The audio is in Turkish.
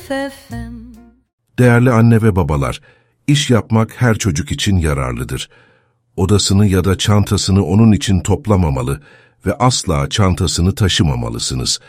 FM. Değerli anne ve babalar, iş yapmak her çocuk için yararlıdır. Odasını ya da çantasını onun için toplamamalı ve asla çantasını taşımamalısınız.